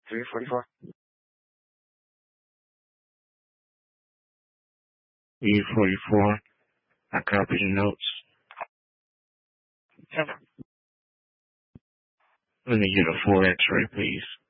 344. E44. I copy the notes. Sure. Let me get a 4 X-ray, please.